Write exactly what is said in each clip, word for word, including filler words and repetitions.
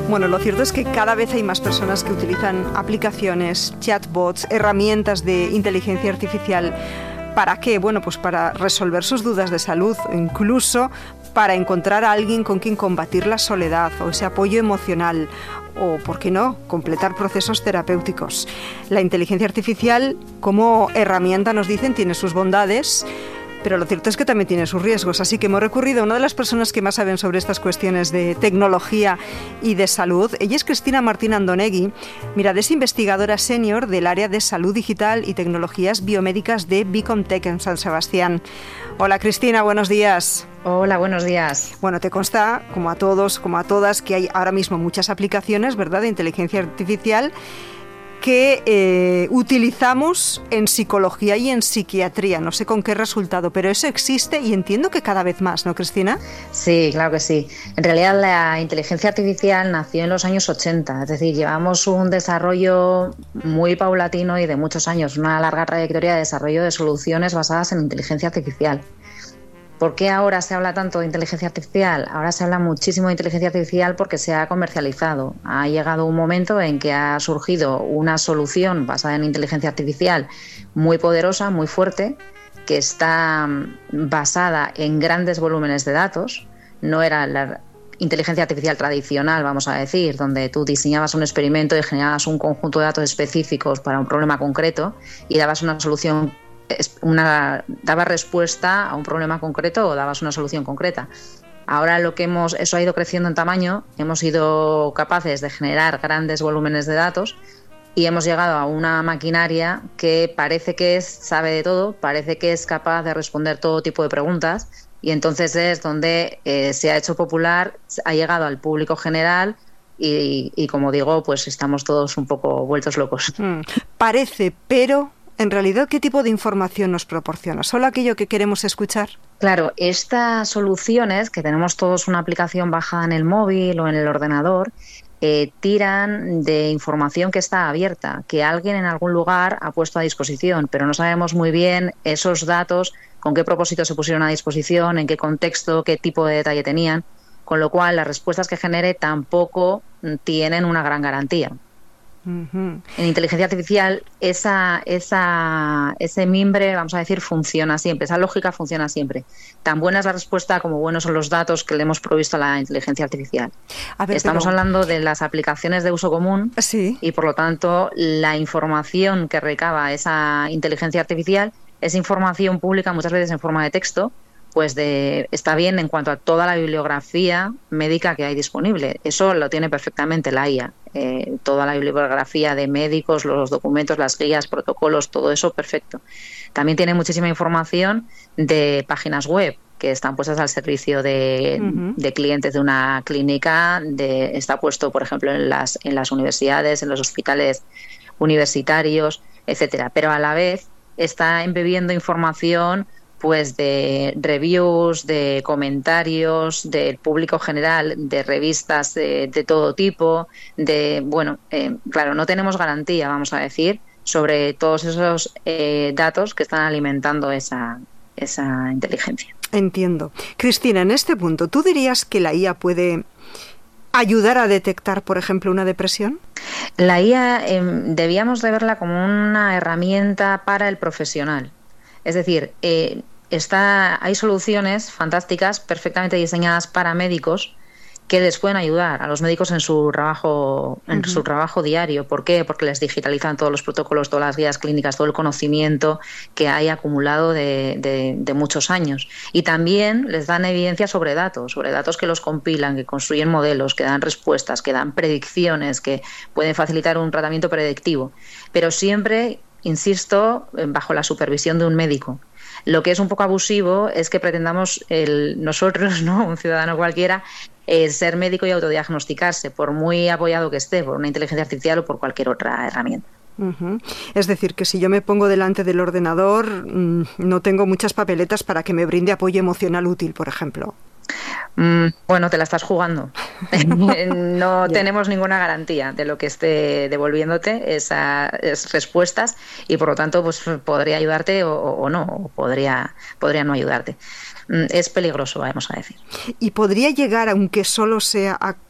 Bueno, lo cierto es que cada vez hay más personas que utilizan aplicaciones, chatbots, herramientas de inteligencia artificial. ¿Para qué? Bueno, pues para resolver sus dudas de salud, o incluso para encontrar a alguien con quien combatir la soledad o ese apoyo emocional, o, ¿por qué no?, completar procesos terapéuticos. La inteligencia artificial, como herramienta, nos dicen, tiene sus bondades, pero lo cierto es que también tiene sus riesgos. Así que hemos recurrido a una de las personas que más saben sobre estas cuestiones de tecnología y de salud. Ella es Cristina Martín Andonegui. Mira, es investigadora senior del área de salud digital y tecnologías biomédicas de Bicomtech en San Sebastián. Hola Cristina, buenos días. Hola, buenos días. Bueno, te consta, como a todos, como a todas, que hay ahora mismo muchas aplicaciones, ¿verdad?, de inteligencia artificial que eh, utilizamos en psicología y en psiquiatría. No sé con qué resultado, pero eso existe y entiendo que cada vez más, ¿no, Cristina? Sí, claro que sí. En realidad la inteligencia artificial nació en los años ochenta, es decir, llevamos un desarrollo muy paulatino y de muchos años, una larga trayectoria de desarrollo de soluciones basadas en inteligencia artificial. ¿Por qué ahora se habla tanto de inteligencia artificial? Ahora se habla muchísimo de inteligencia artificial porque se ha comercializado. Ha llegado un momento en que ha surgido una solución basada en inteligencia artificial muy poderosa, muy fuerte, que está basada en grandes volúmenes de datos. No era la inteligencia artificial tradicional, vamos a decir, donde tú diseñabas un experimento y generabas un conjunto de datos específicos para un problema concreto y dabas una solución Una, daba respuesta a un problema concreto o dabas una solución concreta. Ahora lo que hemos, eso ha ido creciendo en tamaño, hemos sido capaces de generar grandes volúmenes de datos y hemos llegado a una maquinaria que parece que es, sabe de todo, parece que es capaz de responder todo tipo de preguntas, y entonces es donde eh, se ha hecho popular, ha llegado al público general y, y como digo, pues estamos todos un poco vueltos locos. Mm, parece, pero en realidad, ¿qué tipo de información nos proporciona? ¿Solo aquello que queremos escuchar? Claro, estas soluciones, que tenemos todos una aplicación bajada en el móvil o en el ordenador, eh, tiran de información que está abierta, que alguien en algún lugar ha puesto a disposición, pero no sabemos muy bien esos datos, con qué propósito se pusieron a disposición, en qué contexto, qué tipo de detalle tenían, con lo cual las respuestas que genere tampoco tienen una gran garantía. Uh-huh. En inteligencia artificial esa, esa, ese mimbre, vamos a decir, funciona siempre, esa lógica funciona siempre. Tan buena es la respuesta como buenos son los datos que le hemos provisto a la inteligencia artificial. A ver, Estamos pero... hablando de las aplicaciones de uso común, ¿sí?, y por lo tanto la información que recaba esa inteligencia artificial es información pública, muchas veces en forma de texto, pues de, está bien en cuanto a toda la bibliografía médica que hay disponible. Eso lo tiene perfectamente la I A. Eh, toda la bibliografía de médicos, los documentos, las guías, protocolos, todo eso perfecto. También tiene muchísima información de páginas web que están puestas al servicio de, uh-huh. de clientes de una clínica, de, está puesto, por ejemplo, en las, en las universidades, en los hospitales universitarios, etcétera. Pero a la vez está embebiendo información pues de reviews, de comentarios del público general, de revistas de, de todo tipo, de, bueno, eh, claro, no tenemos garantía, vamos a decir, sobre todos esos eh, datos que están alimentando esa, esa inteligencia. Entiendo. Cristina, en este punto, ¿tú dirías que la I A puede ayudar a detectar, por ejemplo, una depresión? La I A eh, debíamos de verla como una herramienta para el profesional. Es decir, eh, está, hay soluciones fantásticas, perfectamente diseñadas para médicos, que les pueden ayudar a los médicos en su trabajo, en uh-huh. su trabajo diario. ¿Por qué? Porque les digitalizan todos los protocolos, todas las guías clínicas, todo el conocimiento que hay acumulado de, de, de muchos años. Y también les dan evidencia sobre datos, sobre datos que los compilan, que construyen modelos, que dan respuestas, que dan predicciones, que pueden facilitar un tratamiento predictivo. Pero siempre, insisto, bajo la supervisión de un médico. Lo que es un poco abusivo es que pretendamos el, nosotros, ¿no?, un ciudadano cualquiera, eh, ser médico y autodiagnosticarse, por muy apoyado que esté por una inteligencia artificial o por cualquier otra herramienta. Uh-huh. Es decir, que si yo me pongo delante del ordenador, mmm, no tengo muchas papeletas para que me brinde apoyo emocional útil, por ejemplo. Mm, bueno, te la estás jugando. No tenemos ninguna garantía de lo que esté devolviéndote esas respuestas y por lo tanto pues podría ayudarte o, o no, o podría, podría no ayudarte. Mm, es peligroso, vamos a decir. ¿Y podría llegar, aunque solo sea a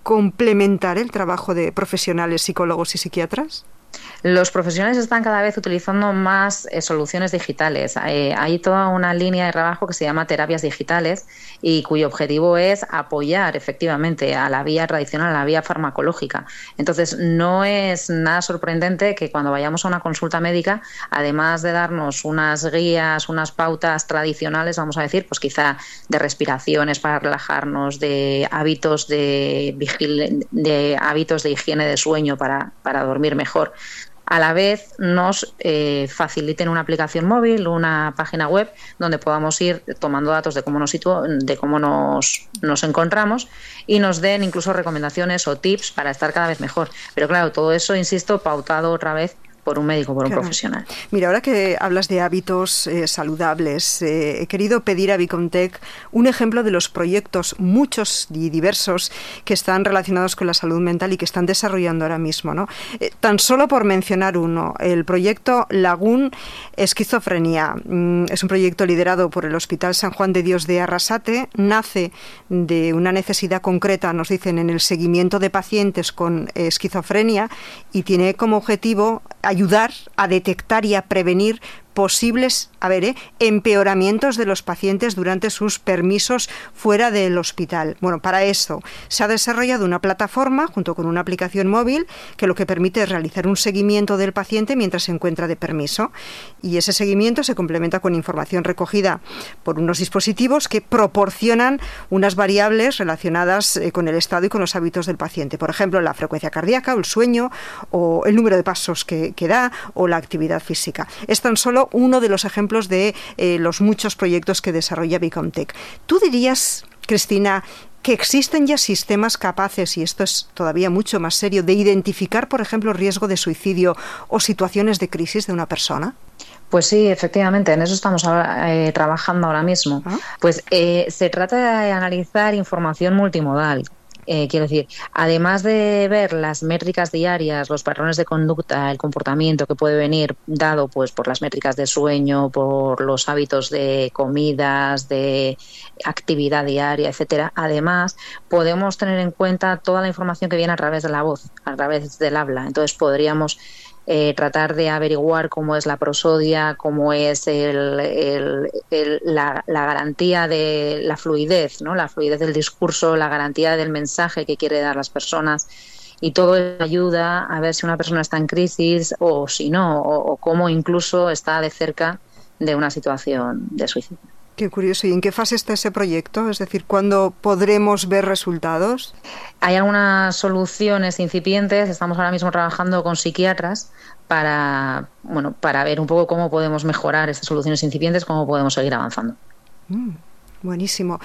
complementar el trabajo de profesionales, psicólogos y psiquiatras? Los profesionales están cada vez utilizando más eh, soluciones digitales. Eh, hay toda una línea de trabajo que se llama terapias digitales y cuyo objetivo es apoyar efectivamente a la vía tradicional, a la vía farmacológica. Entonces, no es nada sorprendente que cuando vayamos a una consulta médica, además de darnos unas guías, unas pautas tradicionales, vamos a decir, pues quizá de respiraciones para relajarnos, de hábitos de, vigil- de hábitos de higiene de sueño para, para dormir mejor, a la vez nos eh, faciliten una aplicación móvil, una página web donde podamos ir tomando datos de cómo nos situ- de cómo nos, nos encontramos y nos den incluso recomendaciones o tips para estar cada vez mejor. Pero claro, todo eso, insisto, pautado otra vez por un médico, por un claro. profesional. Mira, ahora que hablas de hábitos eh, saludables, eh, he querido pedir a Bicomtech un ejemplo de los proyectos, muchos y diversos, que están relacionados con la salud mental y que están desarrollando ahora mismo, ¿no? Eh, tan solo por mencionar uno, el proyecto Lagún Esquizofrenia. Mm, es un proyecto liderado por el Hospital San Juan de Dios de Arrasate, nace de una necesidad concreta, nos dicen, en el seguimiento de pacientes con eh, esquizofrenia y tiene como objetivo ayudar a detectar y a prevenir posibles, a ver, ¿eh? empeoramientos de los pacientes durante sus permisos fuera del hospital. Bueno, para eso se ha desarrollado una plataforma junto con una aplicación móvil que lo que permite es realizar un seguimiento del paciente mientras se encuentra de permiso. Y ese seguimiento se complementa con información recogida por unos dispositivos que proporcionan unas variables relacionadas eh, con el estado y con los hábitos del paciente. Por ejemplo, la frecuencia cardíaca, o el sueño, o el número de pasos que, que da, o la actividad física. Es tan solo uno de los ejemplos de eh, los muchos proyectos que desarrolla Bicomtech. ¿Tú dirías, Cristina, que existen ya sistemas capaces, y esto es todavía mucho más serio, de identificar, por ejemplo, riesgo de suicidio o situaciones de crisis de una persona? Pues sí, efectivamente, en eso estamos ahora, eh, trabajando ahora mismo. ¿Ah? Pues eh, se trata de analizar información multimodal. Eh, quiero decir, además de ver las métricas diarias, los patrones de conducta, el comportamiento que puede venir dado pues por las métricas de sueño, por los hábitos de comidas, de actividad diaria, etcétera, además podemos tener en cuenta toda la información que viene a través de la voz, a través del habla. Entonces podríamos Eh, tratar de averiguar cómo es la prosodia, cómo es el, el, el, la, la garantía de la fluidez, ¿no? La fluidez del discurso, la garantía del mensaje que quiere dar las personas, y todo eso ayuda a ver si una persona está en crisis o si no, o, o cómo incluso está de cerca de una situación de suicidio. Qué curioso. ¿Y en qué fase está ese proyecto? Es decir, ¿cuándo podremos ver resultados? Hay algunas soluciones incipientes. Estamos ahora mismo trabajando con psiquiatras para, bueno, para ver un poco cómo podemos mejorar estas soluciones incipientes, cómo podemos seguir avanzando. Mm, buenísimo.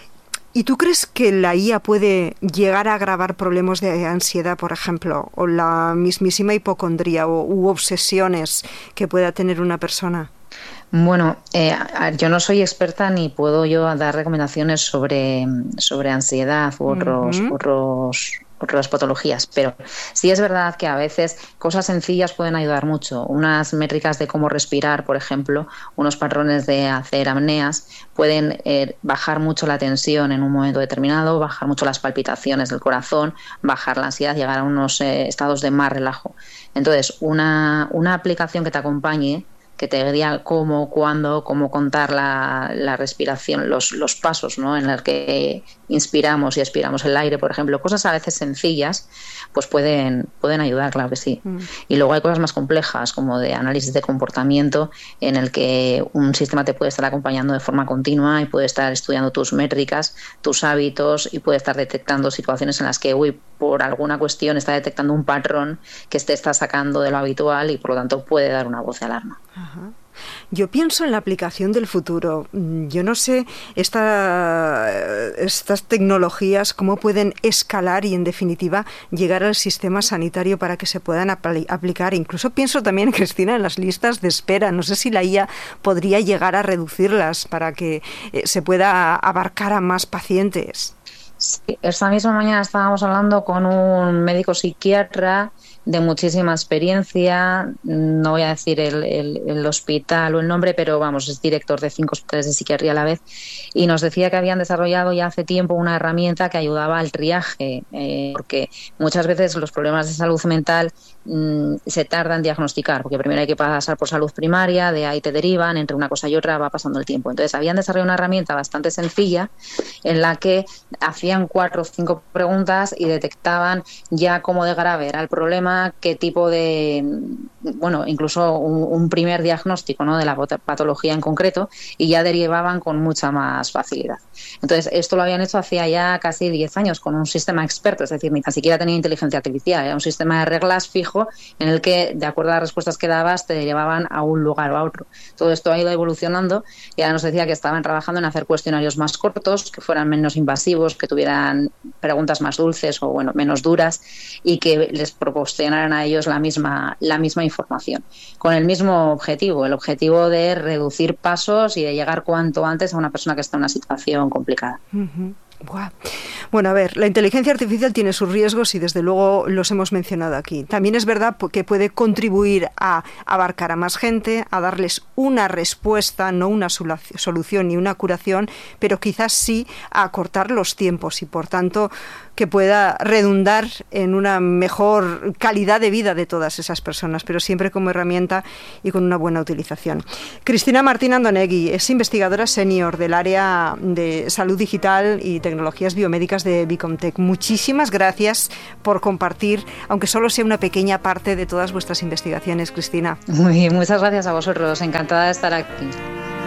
¿Y tú crees que la I A puede llegar a agravar problemas de ansiedad, por ejemplo, o la mismísima hipocondría o, u obsesiones que pueda tener una persona? Bueno, eh, yo no soy experta ni puedo yo dar recomendaciones sobre, sobre ansiedad u otros, uh-huh. otros, otras patologías, pero sí es verdad que a veces cosas sencillas pueden ayudar mucho. Unas métricas de cómo respirar, por ejemplo, unos patrones de hacer apneas pueden eh, bajar mucho la tensión en un momento determinado, bajar mucho las palpitaciones del corazón, bajar la ansiedad, llegar a unos eh, estados de más relajo. Entonces, una, una aplicación que te acompañe, que te diga cómo, cuándo, cómo contar la, la respiración, los, los pasos, ¿no?, en los que inspiramos y expiramos el aire, por ejemplo, cosas a veces sencillas, pues pueden, pueden ayudar, claro que sí. Mm. Y luego hay cosas más complejas, como de análisis de comportamiento, en el que un sistema te puede estar acompañando de forma continua y puede estar estudiando tus métricas, tus hábitos, y puede estar detectando situaciones en las que, uy, por alguna cuestión está detectando un patrón que te está sacando de lo habitual y por lo tanto puede dar una voz de alarma. Ajá. Yo pienso en la aplicación del futuro. Yo no sé esta, estas tecnologías cómo pueden escalar y, en definitiva, llegar al sistema sanitario para que se puedan apl- aplicar. Incluso pienso también, Cristina, en las listas de espera. No sé si la I A podría llegar a reducirlas para que eh, se pueda abarcar a más pacientes. Sí, esta misma mañana estábamos hablando con un médico psiquiatra de muchísima experiencia, no voy a decir el, el, el hospital o el nombre, pero vamos, es director de cinco hospitales de psiquiatría a la vez, y nos decía que habían desarrollado ya hace tiempo una herramienta que ayudaba al triaje, eh, porque muchas veces los problemas de salud mental mmm, se tardan en diagnosticar, porque primero hay que pasar por salud primaria, de ahí te derivan, entre una cosa y otra va pasando el tiempo. Entonces habían desarrollado una herramienta bastante sencilla en la que hacían cuatro o cinco preguntas y detectaban ya cómo de grave era el problema, qué tipo de, bueno, incluso un, un primer diagnóstico, ¿no?, de la patología en concreto, y ya derivaban con mucha más facilidad. Entonces, esto lo habían hecho hacía ya casi diez años con un sistema experto, es decir, ni tan siquiera tenía inteligencia artificial, era un sistema de reglas fijo en el que, de acuerdo a las respuestas que dabas, te llevaban a un lugar o a otro. Todo esto ha ido evolucionando y ahora nos decía que estaban trabajando en hacer cuestionarios más cortos, que fueran menos invasivos, que tuvieran preguntas más dulces o, bueno, menos duras, y que les proporcionaran a ellos la misma, la misma información, con el mismo objetivo, el objetivo de reducir pasos y de llegar cuanto antes a una persona que está en una situación complicada. Uh-huh. Wow. Bueno, a ver, la inteligencia artificial tiene sus riesgos y desde luego los hemos mencionado aquí. También es verdad que puede contribuir a abarcar a más gente, a darles una respuesta, no una solución ni una curación, pero quizás sí a acortar los tiempos y por tanto que pueda redundar en una mejor calidad de vida de todas esas personas, pero siempre como herramienta y con una buena utilización. Cristina Martín Andonegui es investigadora senior del área de salud digital y tecnologías biomédicas de Bicomtech. Muchísimas gracias por compartir, aunque solo sea una pequeña parte de todas vuestras investigaciones, Cristina. Muy bien, muchas gracias a vosotros, encantada de estar aquí.